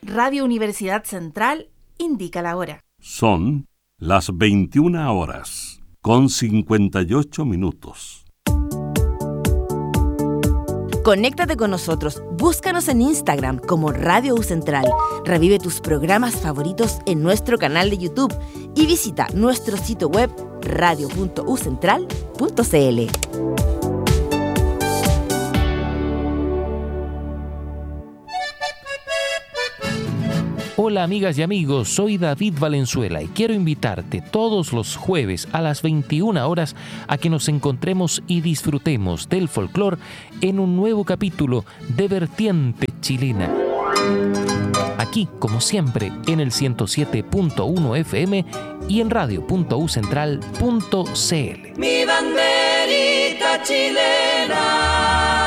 Radio Universidad Central indica la hora. Son las 21 horas, con 58 minutos. Conéctate con nosotros, búscanos en Instagram como Radio U Central. Revive tus programas favoritos en nuestro canal de YouTube y visita nuestro sitio web radio.ucentral.cl. Hola amigas y amigos, soy David Valenzuela y quiero invitarte todos los jueves a las 21 horas a que nos encontremos y disfrutemos del folclore en un nuevo capítulo de Vertiente Chilena. Aquí, como siempre, en el 107.1 FM y en radio.ucentral.cl. Mi banderita chilena.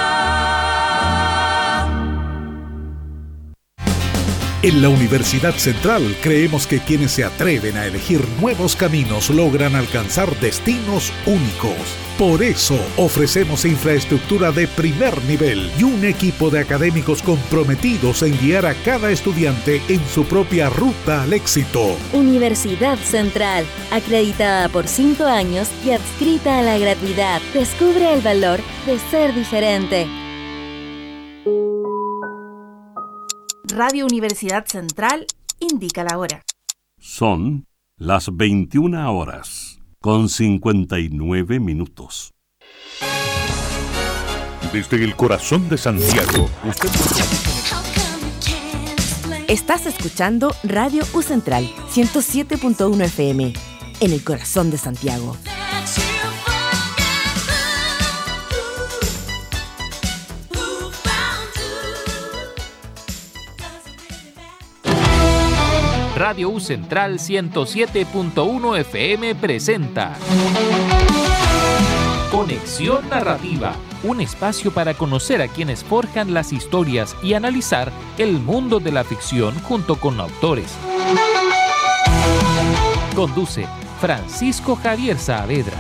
En la Universidad Central creemos que quienes se atreven a elegir nuevos caminos logran alcanzar destinos únicos. Por eso ofrecemos infraestructura de primer nivel y un equipo de académicos comprometidos en guiar a cada estudiante en su propia ruta al éxito. Universidad Central, acreditada por 5 años y adscrita a la gratuidad. Descubre el valor de ser diferente. Radio Universidad Central indica la hora. Son las 21 horas, con 59 minutos. Desde el corazón de Santiago, usted... Estás escuchando Radio U Central 107.1 FM, en el corazón de Santiago. Radio U Central 107.1 FM presenta Conexión Narrativa, un espacio para conocer a quienes forjan las historias y analizar el mundo de la ficción junto con autores. Conduce Francisco Javier Saavedra.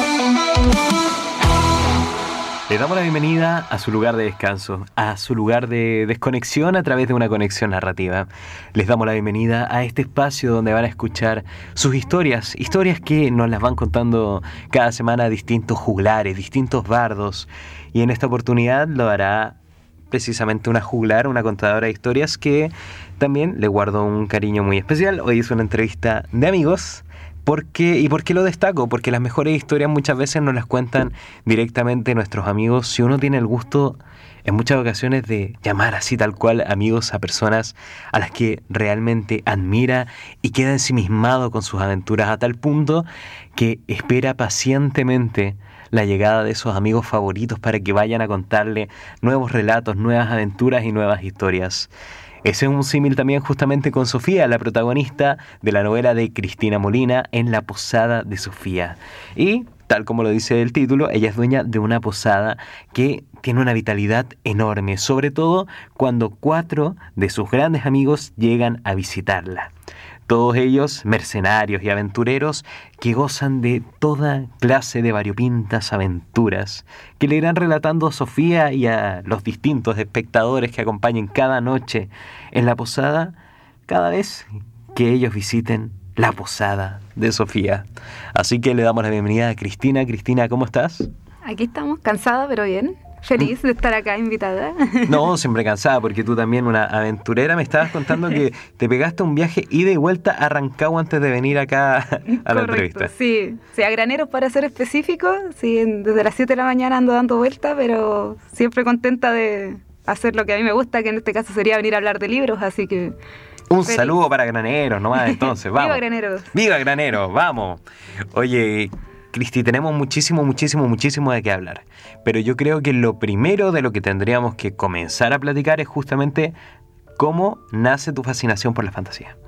Le damos la bienvenida a su lugar de descanso, a su lugar de desconexión a través de una conexión narrativa. Les damos la bienvenida a este espacio donde van a escuchar sus historias que nos las van contando cada semana distintos juglares, distintos bardos. Y en esta oportunidad lo hará precisamente una juglar, una contadora de historias que también le guardo un cariño muy especial. Hoy hizo una entrevista de amigos. ¿Por qué lo destaco? Porque las mejores historias muchas veces nos las cuentan directamente nuestros amigos. Si uno tiene el gusto, en muchas ocasiones, de llamar así tal cual amigos a personas a las que realmente admira y queda ensimismado con sus aventuras a tal punto que espera pacientemente la llegada de esos amigos favoritos para que vayan a contarle nuevos relatos, nuevas aventuras y nuevas historias. Ese es un símil también justamente con Sofía, la protagonista de la novela de Cristina Molina, En la posada de Sofía. Y, tal como lo dice el título, ella es dueña de una posada que tiene una vitalidad enorme, sobre todo cuando 4 de sus grandes amigos llegan a visitarla. Todos ellos mercenarios y aventureros que gozan de toda clase de variopintas aventuras que le irán relatando a Sofía y a los distintos espectadores que acompañen cada noche en la posada cada vez que ellos visiten la posada de Sofía. Así que le damos la bienvenida a Cristina. Cristina, ¿cómo estás? Aquí estamos, cansada pero bien. Feliz de estar acá invitada. No, siempre cansada, porque tú también una aventurera. Me estabas contando que te pegaste un viaje ida y vuelta a Rancagua antes de venir acá a la entrevista. Sí, a Graneros para ser específico. Sí, desde las 7 de la mañana ando dando vueltas, pero siempre contenta de hacer lo que a mí me gusta, que en este caso sería venir a hablar de libros, así que... Un saludo para Graneros nomás, entonces, vamos. ¡Viva Graneros! ¡Viva Graneros! ¡Vamos! Oye, Cristi, tenemos muchísimo de qué hablar. Pero yo creo que lo primero de lo que tendríamos que comenzar a platicar es justamente cómo nace tu fascinación por la fantasía.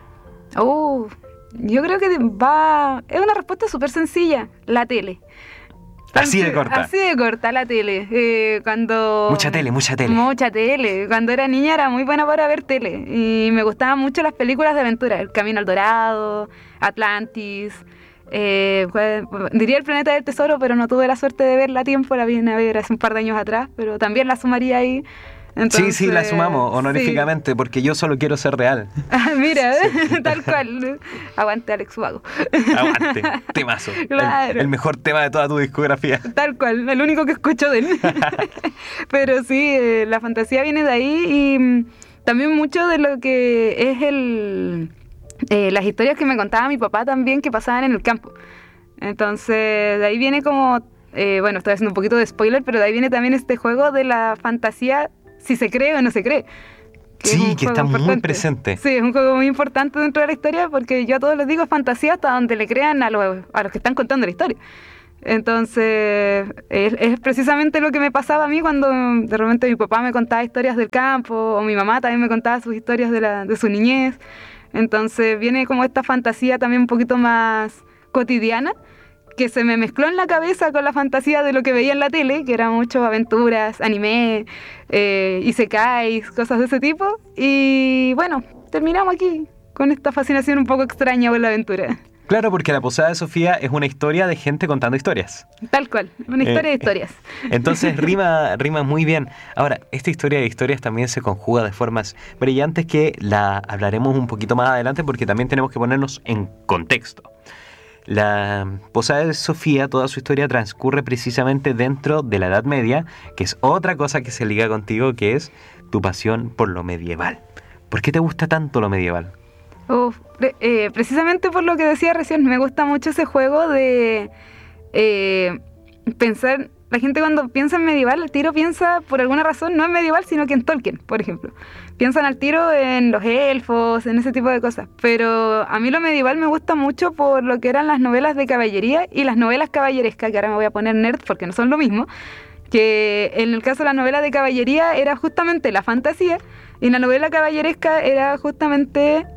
Yo creo que es una respuesta súper sencilla. La tele. Así de corta, la tele. Mucha tele. Mucha tele. Cuando era niña era muy buena para ver tele. Y me gustaban mucho las películas de aventura. El Camino al Dorado, Atlantis. Diría El Planeta del Tesoro, pero no tuve la suerte de verla a tiempo. La vine a ver hace un par de años atrás, pero también la sumaría ahí. Entonces, sí, la sumamos honoríficamente, sí. Porque yo solo quiero ser real. Mira, sí. Tal cual. Aguante Alex Ubago. Aguante, temazo. Claro. El mejor tema de toda tu discografía. Tal cual, el único que escucho de él. Pero sí, la fantasía viene de ahí y también mucho de lo que es las historias que me contaba mi papá también que pasaban en el campo. Entonces, de ahí viene como, estoy haciendo un poquito de spoiler, pero de ahí viene también este juego de la fantasía, si se cree o no se cree. Sí, que está muy presente. Sí, es un juego muy importante dentro de la historia porque yo a todos les digo fantasía hasta donde le crean a los que están contando la historia. Entonces, es precisamente lo que me pasaba a mí cuando de repente mi papá me contaba historias del campo o mi mamá también me contaba sus historias de su niñez. Entonces, viene como esta fantasía también un poquito más cotidiana que se me mezcló en la cabeza con la fantasía de lo que veía en la tele, que eran muchas aventuras, anime, isekais, cosas de ese tipo. Y bueno, terminamos aquí con esta fascinación un poco extraña por la aventura. Claro, porque La Posada de Sofía es una historia de gente contando historias. Tal cual, una historia de historias. Entonces rima muy bien. Ahora, esta historia de historias también se conjuga de formas brillantes que la hablaremos un poquito más adelante porque también tenemos que ponernos en contexto. La Posada de Sofía, toda su historia transcurre precisamente dentro de la Edad Media, que es otra cosa que se liga contigo, que es tu pasión por lo medieval. ¿Por qué te gusta tanto lo medieval? Precisamente por lo que decía recién, me gusta mucho ese juego de pensar. La gente cuando piensa en medieval, al tiro piensa, por alguna razón, no en medieval, sino que en Tolkien, por ejemplo. Piensan al tiro en los elfos, en ese tipo de cosas. Pero a mí lo medieval me gusta mucho por lo que eran las novelas de caballería y las novelas caballerescas, que ahora me voy a poner nerd porque no son lo mismo, que en el caso de la novela de caballería era justamente la fantasía, y en la novela caballeresca era justamente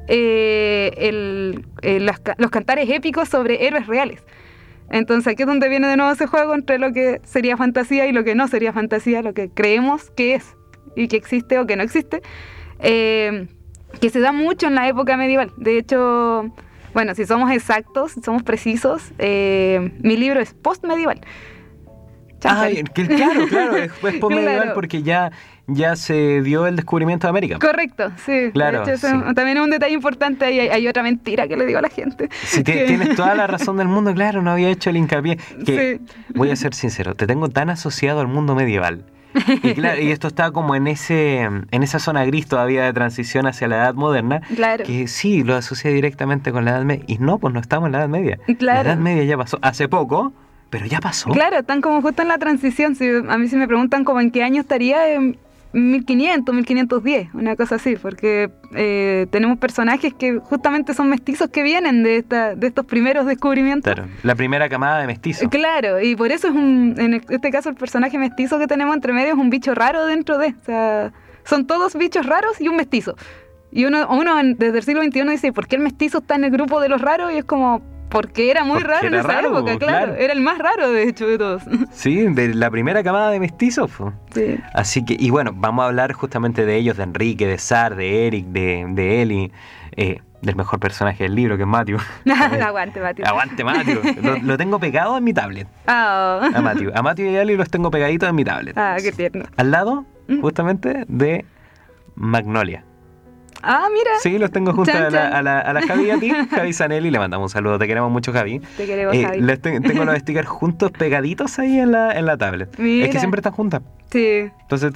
los cantares épicos sobre héroes reales. Entonces aquí es donde viene de nuevo ese juego entre lo que sería fantasía y lo que no sería fantasía, lo que creemos que es y que existe o que no existe, que se da mucho en la época medieval. De hecho, bueno, si somos exactos, si somos precisos, mi libro es post-medieval. Claro, es post-medieval claro. Porque ya se dio el descubrimiento de América. Correcto, sí. Claro, de hecho, sí. También es un detalle importante, hay otra mentira que le digo a la gente. Sí, tienes toda la razón del mundo, claro, no había hecho el hincapié. Que, sí. Voy a ser sincero, te tengo tan asociado al mundo medieval. Y claro, y esto está como en esa zona gris todavía de transición hacia la edad moderna, claro. Que sí, lo asocia directamente con la edad media. Y no, pues no estamos en la edad media. Claro. La edad media ya pasó hace poco, pero ya pasó. Claro, están como justo en la transición. A mí si me preguntan como en qué año estaría, en 1500, 1510, una cosa así, porque tenemos personajes que justamente son mestizos que vienen de estos primeros descubrimientos. Claro, la primera camada de mestizos. Claro, y por eso en este caso el personaje mestizo que tenemos entre medio es un bicho raro dentro de, o sea, son todos bichos raros y un mestizo. Y uno desde el siglo XXI dice, ¿por qué el mestizo está en el grupo de los raros? Y es como, porque era muy raro en esa época, claro. Era el más raro, de hecho, de todos. Sí, de la primera camada de mestizos. Sí. Así que, y bueno, vamos a hablar justamente de ellos, de Enrique, de Sar, de Eric, de Eli, del mejor personaje del libro, que es Matthew. Aguante, Matthew. Aguante, Matthew. Lo tengo pegado en mi tablet. Oh. A Matthew y a Eli los tengo pegaditos en mi tablet. Ah, qué tierno. Al justamente, de Magnolia. Ah, mira. Sí, los tengo junto a la Javi y a ti, Javi Zanelli, le mandamos un saludo, te queremos mucho, Javi. Te queremos, Javi. Tengo los stickers juntos, pegaditos ahí en la tablet. Mira. Es que siempre están juntas. Sí. Tenía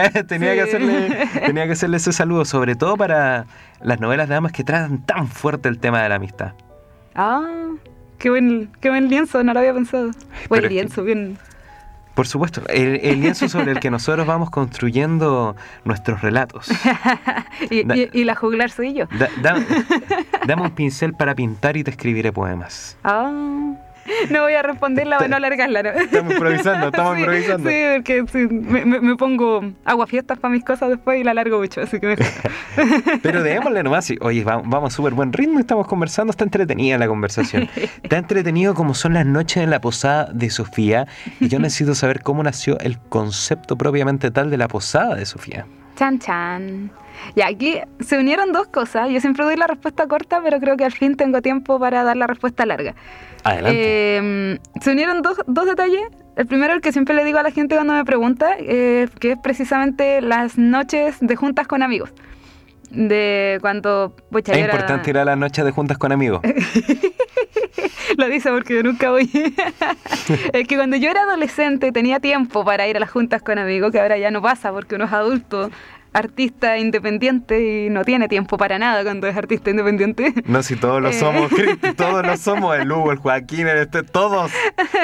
que hacerle ese saludo, sobre todo para las novelas de damas que tratan tan fuerte el tema de la amistad. Ah, qué buen lienzo, no lo había pensado. Buen lienzo, bien... Por supuesto, el lienzo sobre el que nosotros vamos construyendo nuestros relatos. y la juglar soy yo. Dame un pincel para pintar y te escribiré poemas. No voy a responderla para no alargarla, ¿no? Estamos improvisando. Sí, porque sí, me pongo aguafiestas para mis cosas después y la largo mucho, así que mejor. Pero démosle nomás. Oye, vamos a súper buen ritmo, estamos conversando, está entretenida la conversación. Está entretenido como son las noches en la Posada de Sofía, y yo necesito saber cómo nació el concepto propiamente tal de la Posada de Sofía. Chan, chan. Y aquí se unieron dos cosas. Yo siempre doy la respuesta corta, pero creo que al fin tengo tiempo para dar la respuesta larga. Adelante. Se unieron dos detalles. El primero, el que siempre le digo a la gente cuando me pregunta, que es precisamente las noches de juntas con amigos. De cuando... Es importante ir a las noches de juntas con amigos. Lo dice porque yo nunca voy. Es que cuando yo era adolescente tenía tiempo para ir a las juntas con amigos, que ahora ya no pasa porque uno es adulto, artista independiente y no tiene tiempo para nada cuando es artista independiente. No, si todos lo somos, todos lo somos, el Hugo, el Joaquín, todos.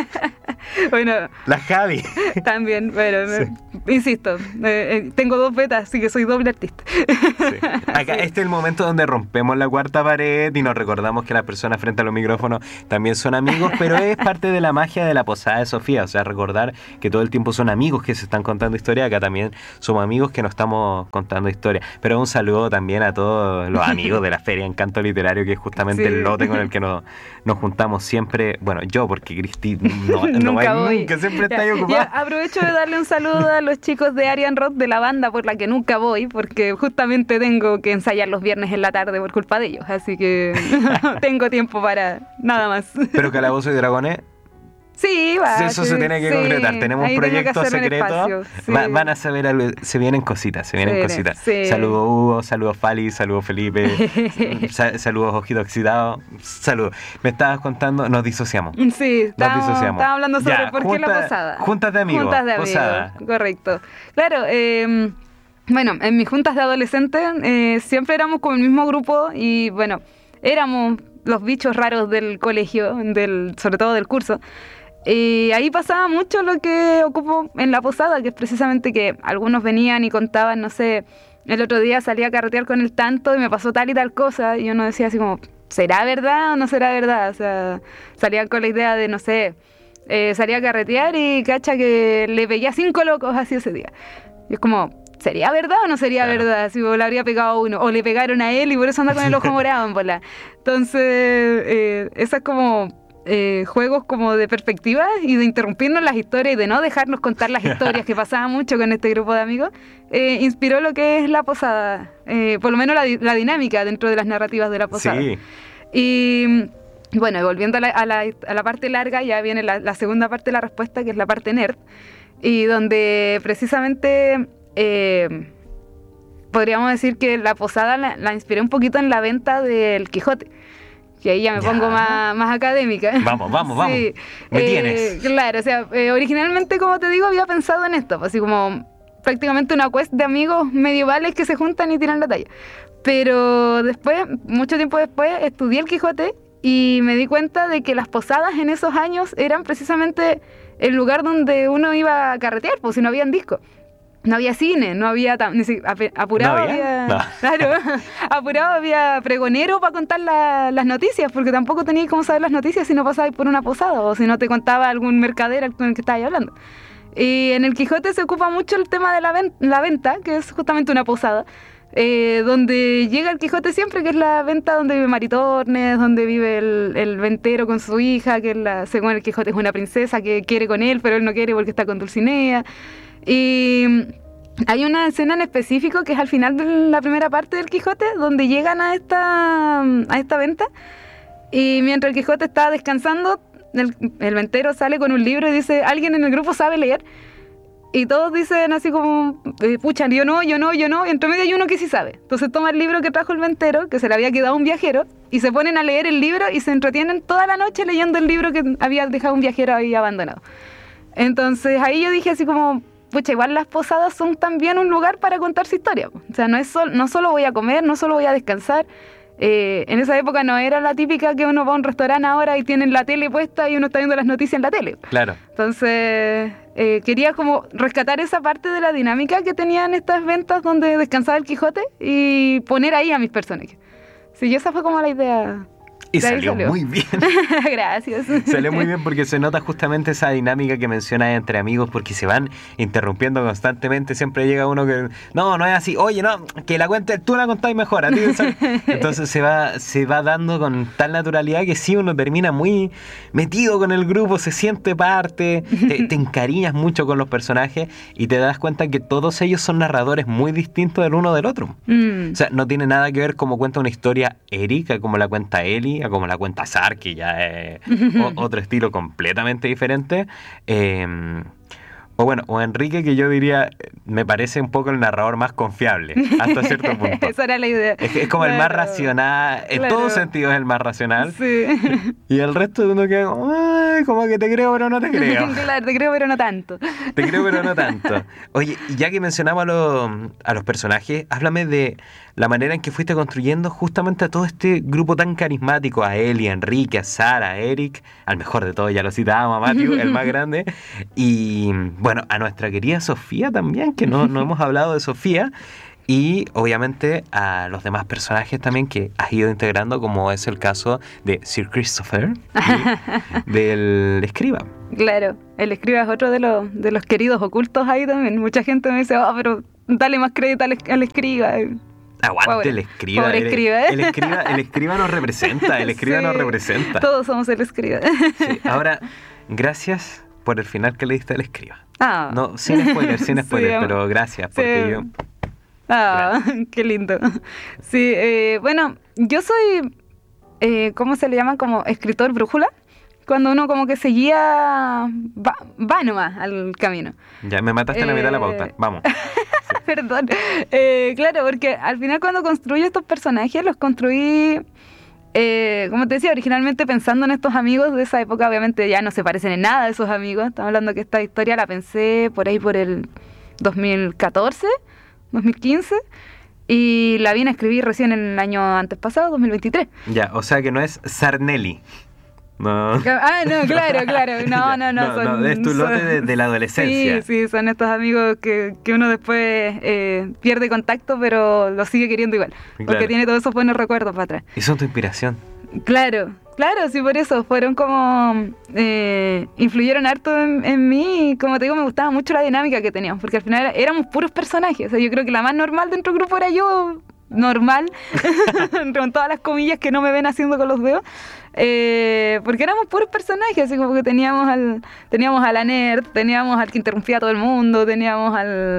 Bueno, la Javi. También, pero sí. Insisto, tengo 2 betas, así que soy doble artista. Sí. Acá sí. Este es el momento donde rompemos la cuarta pared y nos recordamos que las personas frente a los micrófonos también son amigos, pero es parte de la magia de la posada de Sofía, o sea, recordar que todo el tiempo son amigos que se están contando historias, acá también somos amigos que nos estamos contando historias. Pero un saludo también a todos los amigos de la Feria Encanto Literario, que es justamente sí. El lote con el que nos juntamos siempre. Bueno, yo, porque Cristi no va nunca, siempre está ahí ocupada. Aprovecho de darle un saludo a los chicos de Arian Rock, de la banda por la que nunca voy, porque justamente tengo que ensayar los viernes en la tarde por culpa de ellos, así que no tengo tiempo para nada más. Pero Calabozo y Dragones... Sí, va. Eso se tiene que concretar. Tenemos ahí un proyecto secreto. Sí. Van a saber algo. Se vienen cositas. Sí. Saludos Hugo, saludos Fali, saludos Felipe, saludos Ojito Oxidado. Saludos. Me estabas contando, nos disociamos. Sí, estábamos hablando sobre por qué la posada. Juntas de amigos. Posada. Correcto. Claro, bueno, en mis juntas de adolescentes siempre éramos con el mismo grupo y bueno, éramos los bichos raros del colegio, sobre todo del curso. Y ahí pasaba mucho lo que ocupo en la posada, que es precisamente que algunos venían y contaban, no sé, el otro día salí a carretear con el tanto y me pasó tal y tal cosa, y uno decía así como, ¿será verdad o no será verdad? O sea, salían con la idea de, no sé, salía a carretear y cacha que le pegué a 5 locos así ese día. Y es como, ¿sería verdad o no sería verdad? Si le habría pegado a uno, o le pegaron a él y por eso anda con el ojo morado en bola. Entonces, esas como... juegos como de perspectiva y de interrumpirnos las historias y de no dejarnos contar las historias, que pasaba mucho con este grupo de amigos, inspiró lo que es la posada, por lo menos la dinámica dentro de las narrativas de la posada. Sí. Y bueno, volviendo a la parte larga, ya viene la segunda parte de la respuesta, que es la parte nerd, y donde precisamente podríamos decir que la posada la inspiré un poquito en la venta del Quijote. Que ahí ya me pongo más académica. Vamos. Sí. Me tienes. Claro, o sea, originalmente, como te digo, había pensado en esto, así como prácticamente una quest de amigos medievales que se juntan y tiran la talla. Pero después, mucho tiempo después, estudié el Quijote y me di cuenta de que las posadas en esos años eran precisamente el lugar donde uno iba a carretear, pues si no habían discos. No había cine, no había apurado, apurado había pregonero para contar las noticias, porque tampoco tenías cómo saber las noticias si no pasabas por una posada o si no te contaba algún mercader con el que estabas hablando. Y en el Quijote se ocupa mucho el tema de la venta, que es justamente una posada, donde llega el Quijote siempre, que es la venta donde vive Maritornes, donde vive el ventero con su hija, que según el Quijote es una princesa que quiere con él, pero él no quiere porque está con Dulcinea. Y hay una escena en específico que es al final de la primera parte del Quijote, donde llegan a esta venta y mientras el Quijote está descansando, el ventero sale con un libro y dice, ¿alguien en el grupo sabe leer? Y todos dicen así como, pucha, yo no, y entre medio hay uno que sí sabe. Entonces toma el libro que trajo el ventero, que se le había quedado un viajero, y se ponen a leer el libro y se entretienen toda la noche leyendo el libro que había dejado un viajero ahí abandonado. Entonces ahí yo dije así como, pucha, igual las posadas son también un lugar para contarse historia. O sea, no solo voy a comer, no solo voy a descansar. En esa época no era la típica que uno va a un restaurante ahora y tienen la tele puesta y uno está viendo las noticias en la tele. Claro. Entonces, quería como rescatar esa parte de la dinámica que tenían estas ventas donde descansaba el Quijote y poner ahí a mis personajes. Sí, esa fue como la idea. Y salió muy bien. Gracias. Salió muy bien porque se nota justamente esa dinámica que mencionas entre amigos, porque se van interrumpiendo constantemente. Siempre llega uno que, no es así, oye, no, que la cuente, tú la contás mejor. A ti, entonces se va dando con tal naturalidad que sí, uno termina muy metido con el grupo, se siente parte, te encariñas mucho con los personajes y te das cuenta que todos ellos son narradores muy distintos del uno del otro. O sea, no tiene nada que ver como cuenta una historia Erika, como la cuenta Eli, amiga, como la cuenta Sar, que ya es otro estilo completamente diferente. O Enrique, que yo diría, me parece un poco el narrador más confiable, hasta cierto punto. Esa era la idea. Es como el más racional, en todos sentidos es el más racional. Sí. Y el resto de uno que, como que te creo, pero no te creo. Claro, te creo, pero no tanto. Te creo, pero no tanto. Oye, ya que mencionamos a los personajes, háblame de la manera en que fuiste construyendo justamente a todo este grupo tan carismático, a Eli, a Enrique, a Sara, a Eric, al mejor de todos, ya lo citábamos, a Matthew, el más grande, y bueno, a nuestra querida Sofía también, que no hemos hablado de Sofía, y obviamente a los demás personajes también que has ido integrando, como es el caso de Sir Christopher y del escriba. Claro, el escriba es otro de los queridos ocultos ahí también. Mucha gente me dice, pero dale más crédito al escriba. Aguante, pobre, el escriba. Pobre escriba. El escriba nos representa, el escriba nos representa. Todos somos el escriba. Sí. Ahora, gracias por el final que le diste al escriba. Ah. No, sin spoiler, pero gracias, porque yo... qué lindo. Sí, bueno, yo soy, ¿cómo se le llama? Como escritor brújula. Cuando uno como que seguía, va nomás al camino. Ya, me mataste en la mitad de la pauta, vamos. Sí. Perdón. Claro, porque al final cuando construyo estos personajes, los construí, como te decía, originalmente pensando en estos amigos de esa época. Obviamente ya no se parecen en nada a esos amigos. Estamos hablando que esta historia la pensé por ahí por el 2014, 2015. Y la vine a escribir recién en el año antes pasado, 2023. Ya, o sea que no es Sarnelli. No. No, claro. No, es tu lote de la adolescencia. Sí, son estos amigos que uno después pierde contacto, pero los sigue queriendo igual. Claro. Porque tiene todos esos buenos recuerdos para atrás. Y son tu inspiración. Claro, sí, por eso. Fueron como... influyeron harto en mí. Y como te digo, me gustaba mucho la dinámica que teníamos. Porque al final éramos puros personajes. O sea, yo creo que la más normal dentro del grupo era yo... normal, con todas las comillas que no me ven haciendo con los dedos, porque éramos puros personajes, así como que teníamos a la nerd, teníamos al que interrumpía a todo el mundo, teníamos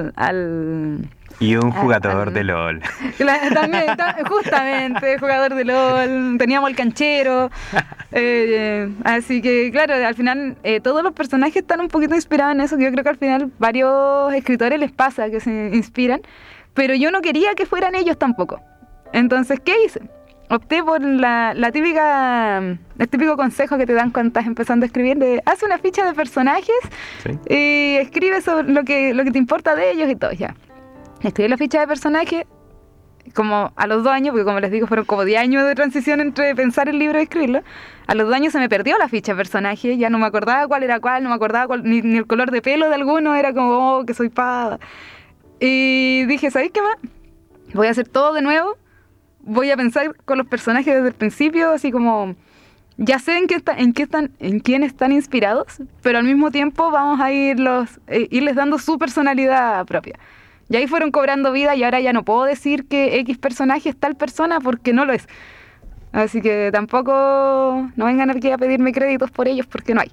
y un jugador de LOL. También, justamente, jugador de LOL, teníamos al canchero, así que claro, al final todos los personajes están un poquito inspirados en eso, que yo creo que al final varios escritores les pasa que se inspiran. Pero yo no quería que fueran ellos tampoco. Entonces, ¿qué hice? Opté por el típico consejo que te dan cuando estás empezando a escribir, de haz una ficha de personajes, ¿sí? Y escribe sobre lo que te importa de ellos y todo, ya. Escribí la ficha de personaje como a los 2 años, porque como les digo, fueron como 10 años de transición entre pensar el libro y escribirlo. A los 2 años se me perdió la ficha de personaje, ya no me acordaba cuál era cuál, no me acordaba ni el color de pelo de alguno, era como, que soy pava. Y dije, ¿sabéis qué más? Voy a hacer todo de nuevo. Voy a pensar con los personajes desde el principio, así como... Ya sé en quién están inspirados, pero al mismo tiempo vamos a irles dando su personalidad propia. Y ahí fueron cobrando vida y ahora ya no puedo decir que X personaje es tal persona porque no lo es. Así que tampoco no vengan aquí a pedirme créditos por ellos porque no hay.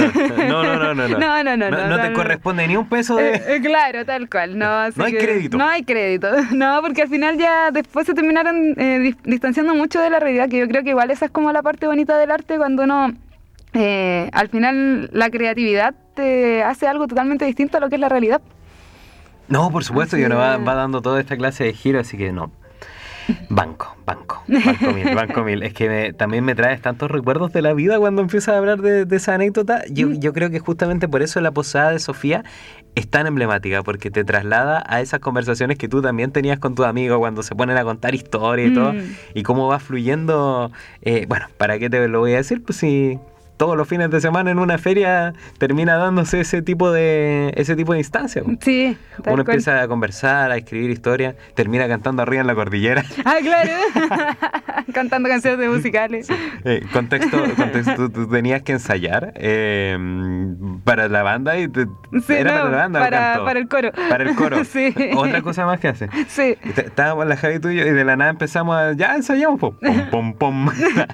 No te corresponde ni un peso de... claro, tal cual. No hay crédito. No hay crédito. No, porque al final ya después se terminaron distanciando mucho de la realidad, que yo creo que igual esa es como la parte bonita del arte, cuando uno... al final la creatividad te hace algo totalmente distinto a lo que es la realidad. No, por supuesto, y uno va dando toda esta clase de giro, así que no. Banco mil. Es que también me traes tantos recuerdos de la vida cuando empiezas a hablar de esa anécdota. Yo creo que justamente por eso la posada de Sofía es tan emblemática, porque te traslada a esas conversaciones que tú también tenías con tus amigos cuando se ponen a contar historias y todo, y cómo va fluyendo. Bueno, ¿para qué te lo voy a decir? Pues si... todos los fines de semana en una feria termina dándose ese tipo de instancias. Sí. Uno empieza a conversar, a escribir historias, termina cantando arriba en la cordillera. Ah, claro. Cantando canciones de musicales. Sí. Contexto, tú tenías que ensayar para la banda y para la banda para el coro. Para el coro. Sí. Otra cosa más que hace. Sí. Estábamos la Javi y tú y yo, y de la nada empezamos ya ensayamos, pom, pom, pom.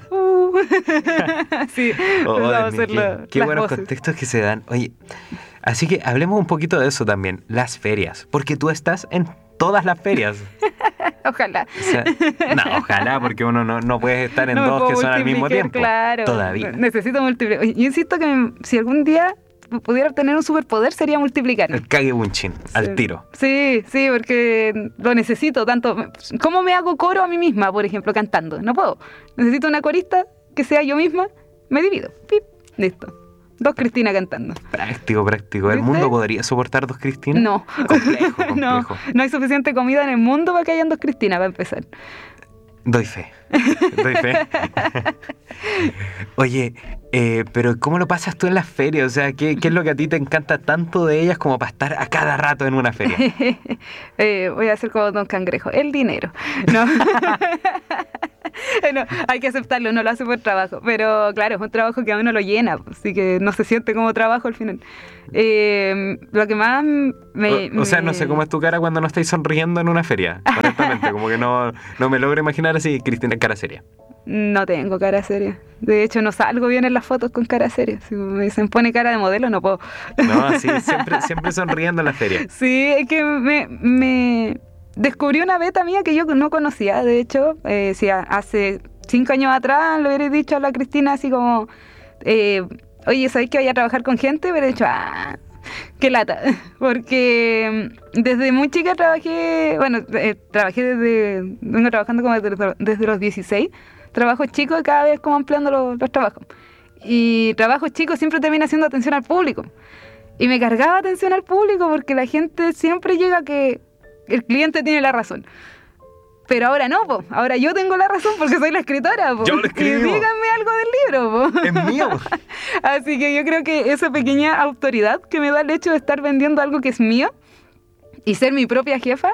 Sí. Qué buenos contextos que se dan. Oye, así que hablemos un poquito de eso también, las ferias, porque tú estás en todas las ferias. Ojalá. O sea, no, ojalá, porque uno no puede estar en No me dos puedo que son al mismo multiplicar, tiempo. Claro. Todavía. Necesito multiplicar. Yo insisto que si algún día pudiera obtener un superpoder sería multiplicar. El Kagebunshin, al tiro. Sí, porque lo necesito tanto. ¿Cómo me hago coro a mí misma, por ejemplo, cantando? No puedo. Necesito una corista que sea yo misma. Me divido. Pip, listo. 2 Cristina cantando. Práctico. ¿El ¿Viste? mundo podría soportar 2 Cristinas? No. Complejo. No hay suficiente comida en el mundo para que hayan 2 Cristina, para empezar. Doy fe. Oye, pero ¿cómo lo pasas tú en las ferias? O sea, ¿qué es lo que a ti te encanta tanto de ellas como para estar a cada rato en una feria? Voy a hacer como Don Cangrejo. El dinero. No. No, hay que aceptarlo, no lo hace por trabajo. Pero claro, es un trabajo que a uno lo llena, así que no se siente como trabajo al final. Lo que más O sea, no sé cómo es tu cara cuando no estáis sonriendo en una feria. Honestamente, como que no me logro imaginar así, Cristina, cara seria. No tengo cara seria. De hecho, no salgo bien en las fotos con cara seria. Si me dicen pone cara de modelo, no puedo. No, sí, siempre sonriendo en la feria. Sí, es que me descubrí una beta mía que yo no conocía. De hecho, si hace 5 años atrás le hubiera dicho a la Cristina así como, oye, ¿sabes que vaya a trabajar con gente? Hubiera dicho, qué lata. Porque desde muy chica vengo trabajando como desde los 16. Trabajos chicos y cada vez como ampliando los trabajos. Y trabajos chicos siempre termina haciendo atención al público. Y me cargaba atención al público porque la gente siempre llega a que el cliente tiene la razón. Pero ahora no, po. Ahora yo tengo la razón porque soy la escritora, po. Yo lo escribo. Y díganme algo del libro, po. Es mío. Así que yo creo que esa pequeña autoridad que me da el hecho de estar vendiendo algo que es mío y ser mi propia jefa,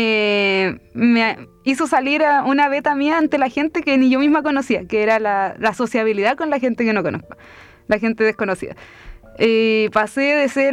me hizo salir a una beta mía ante la gente que ni yo misma conocía, que era la sociabilidad con la gente que no conozco, la gente desconocida. Pasé de ser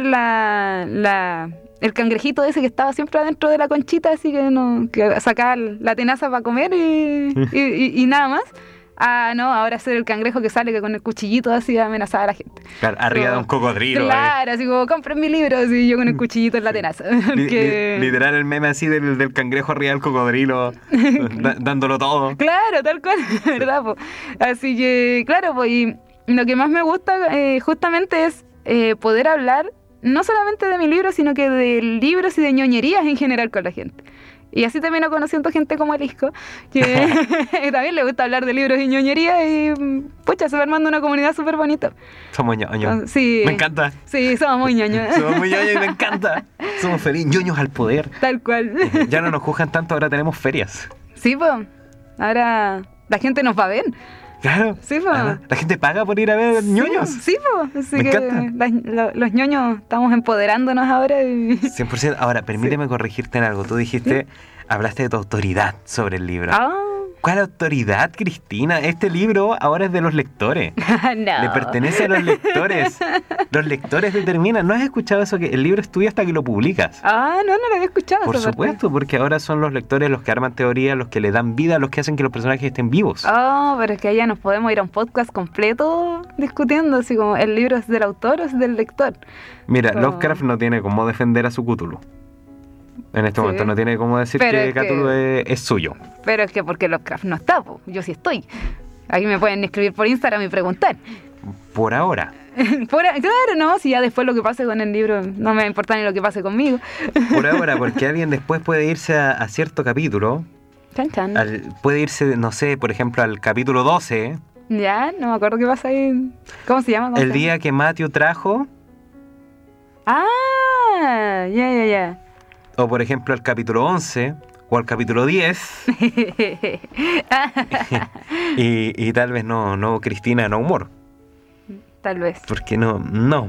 el cangrejito ese que estaba siempre adentro de la conchita, así que sacaba la tenaza para comer y nada más. No, ahora ser el cangrejo que sale que con el cuchillito así amenazaba a la gente. Claro, arriba de un cocodrilo. Claro, así como, compren mi libro, así yo con el cuchillito en la tenaza. Literal el meme así del cangrejo arriba del cocodrilo, dándolo todo. Claro, tal cual, ¿verdad? Po? Así que, claro, pues, y lo que más me gusta justamente es poder hablar no solamente de mi libro, sino que de libros y de ñoñerías en general con la gente. Y así termino conociendo gente como Elisco, que también le gusta hablar de libros y ñoñerías y pucha, se va armando una comunidad súper bonita. Somos ñoños. Sí. Me encanta. Sí, somos muy ñoños. Somos muy ñoños y me encanta. Somos felices, ñoños al poder. Tal cual. Ya no nos juzgan tanto, ahora tenemos ferias. Sí, pues. Ahora la gente nos va a ver. Claro. Sí, pues. La gente paga por ir a ver ñoños. Sí, pues. Así me que encanta. Los ñoños estamos empoderándonos ahora. 100%. Ahora, permíteme corregirte en algo. Tú dijiste, hablaste de tu autoridad sobre el libro. ¿Cuál autoridad, Cristina? Este libro ahora es de los lectores. No. Le pertenece a los lectores. Los lectores determinan. ¿No has escuchado eso? Que el libro es tuyo hasta que lo publicas. No lo había escuchado. Por supuesto, porque ahora son los lectores los que arman teoría, los que le dan vida, los que hacen que los personajes estén vivos. Pero es que allá nos podemos ir a un podcast completo discutiendo, así como el libro es del autor o es del lector. Mira, Lovecraft no tiene cómo defender a su Cthulhu. En este momento no tiene cómo decir que Cthulhu es suyo. Pero es que porque Lovecraft no está, yo sí estoy. Aquí me pueden escribir por Instagram y preguntar. Por ahora. Claro, no, si ya después lo que pase con el libro no me va a importar ni lo que pase conmigo. Por ahora, porque alguien después puede irse a cierto capítulo. Chan, chan. Puede irse, no sé, por ejemplo, al capítulo 12. Ya, no me acuerdo qué pasa ahí. ¿Cómo se llama? El día que Matthew trajo. Ya. O por ejemplo al capítulo 11 o al capítulo 10 y tal vez no Cristina, no humor. Tal vez. Porque no.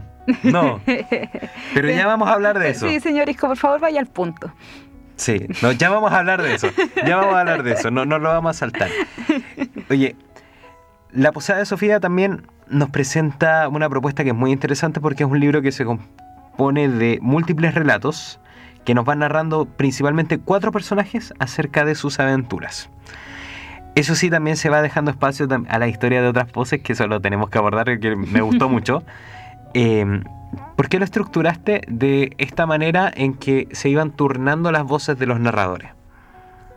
Pero ya vamos a hablar de eso. Sí, señor Isco, por favor vaya al punto. Sí, ya vamos a hablar de eso. No lo vamos a saltar. Oye, La Posada de Sofía también nos presenta una propuesta que es muy interesante porque es un libro que se compone de múltiples relatos que nos van narrando principalmente 4 personajes acerca de sus aventuras. Eso sí, también se va dejando espacio a la historia de otras voces que solo tenemos que abordar, que me gustó mucho. ¿Por qué lo estructuraste de esta manera en que se iban turnando las voces de los narradores?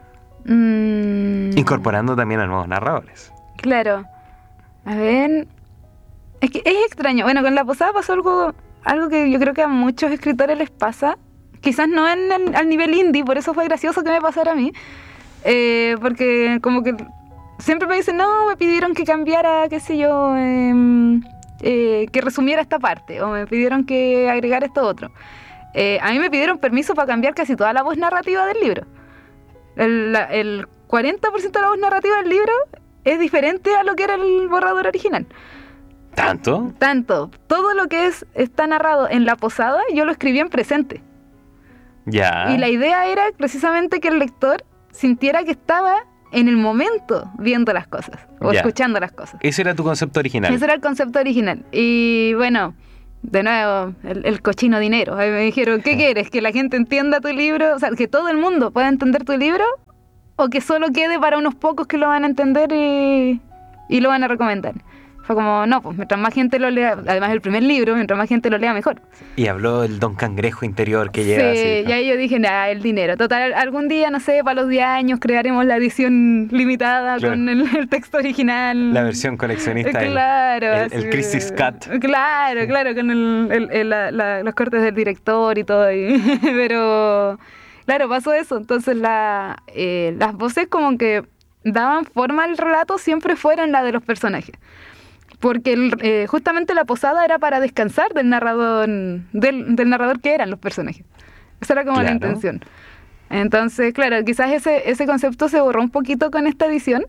Incorporando también a nuevos narradores. Claro. A ver... Es que es extraño. Bueno, con La Posada pasó algo que yo creo que a muchos escritores les pasa. Quizás no al nivel indie, por eso fue gracioso que me pasara a mí. Porque como que siempre me dicen, no, me pidieron que cambiara, qué sé yo, que resumiera esta parte, o me pidieron que agregara esto otro. A mí me pidieron permiso para cambiar casi toda la voz narrativa del libro. El 40% de la voz narrativa del libro es diferente a lo que era el borrador original. ¿Tanto? Tanto. Todo lo que está narrado en La Posada, yo lo escribí en presente. Ya. Y la idea era precisamente que el lector sintiera que estaba en el momento viendo las cosas o escuchando las cosas. Ese era tu concepto original. Ese era el concepto original. Y bueno, de nuevo, el cochino dinero. Ahí me dijeron, ¿qué quieres? ¿Que la gente entienda tu libro? O sea, que todo el mundo pueda entender tu libro, o que solo quede para unos pocos que lo van a entender y lo van a recomendar. Fue como, no, pues mientras más gente lo lea, además el primer libro, mientras más gente lo lea, mejor. Y habló el don cangrejo interior que llega así. Sí, y ahí yo dije, el dinero. Total, algún día, no sé, para los 10 años crearemos la edición limitada con el texto original. La versión coleccionista. Claro. El Christie's Cut. Claro, con los cortes del director y todo ahí. Pero, claro, pasó eso. Entonces las voces como que daban forma al relato siempre fueron las de los personajes. Porque justamente La Posada era para descansar del narrador que eran los personajes. Esa era como la intención. Entonces, claro, quizás ese concepto se borró un poquito con esta edición,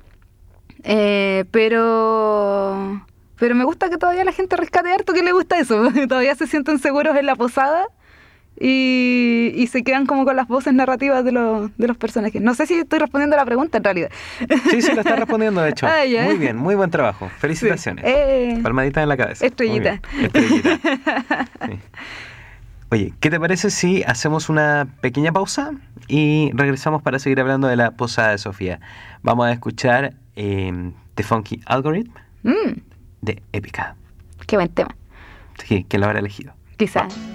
pero me gusta que todavía la gente rescate harto que le gusta eso. Todavía se sienten seguros en La Posada y se quedan como con las voces narrativas de los personajes. No sé si estoy respondiendo a la pregunta en realidad. Sí, lo está respondiendo, de hecho. Muy bien, muy buen trabajo. Felicitaciones. Sí. Palmadita en la cabeza. Estrellita. Sí. Oye, ¿qué te parece si hacemos una pequeña pausa y regresamos para seguir hablando de La Posada de Sofía? Vamos a escuchar The Funky Algorithm de Épica. Qué buen tema. Sí, ¿quién lo habrá elegido? Quizás. Vamos.